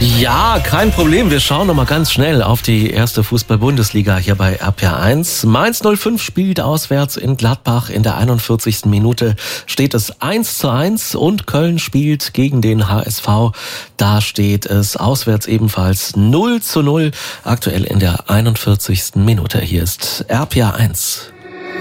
Ja, kein Problem. Wir schauen noch mal ganz schnell auf die erste Fußball-Bundesliga hier bei RPR1. Mainz 05 spielt auswärts in Gladbach. In der 41. Minute steht es 1:1 und Köln spielt gegen den HSV. Da steht es auswärts ebenfalls 0:0. Aktuell in der 41. Minute. Hier ist RPR1.